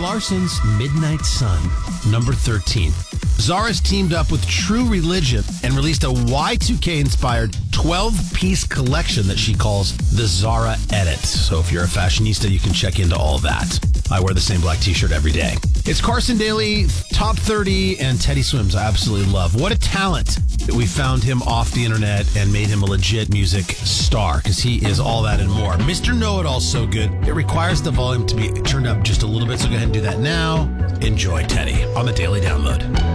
Larson's Midnight Sun, number 13. Zara's teamed up with True Religion and released a Y2K-inspired 12-piece collection that she calls the Zara Edit. So if you're a fashionista, you can check into all that. I wear the same black t-shirt every day. It's Carson Daly, Top 30, and Teddy Swims I absolutely love. What a talent that we found him off the internet and made him a legit music star, because he is all that and more. Mr. Know-It-All's so good, it requires the volume to be turned up just a little bit, so go ahead and do that now. Enjoy Teddy on the Daily Download.